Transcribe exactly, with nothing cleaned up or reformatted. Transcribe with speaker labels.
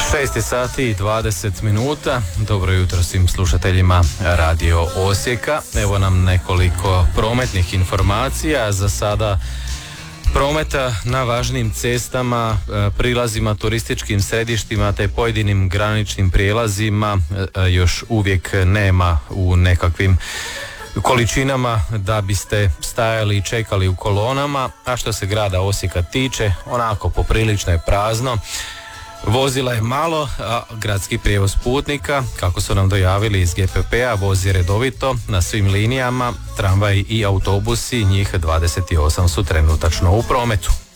Speaker 1: šest sati i dvadeset minuta. Dobro jutro svim slušateljima Radio Osijeka. Evo nam nekoliko prometnih informacija. Za sada prometa na važnim cestama, prilazima, turističkim središtima te pojedinim graničnim prijelazima još uvijek nema u nekakvim količinama da biste stajali i čekali u kolonama, a što se grada Osijeka tiče, onako poprilično je prazno. Vozila je malo, a gradski prijevoz putnika, kako su nam dojavili iz G P P-a, vozi redovito na svim linijama, tramvaji i autobusi, njih dvadeset osam su trenutačno u prometu.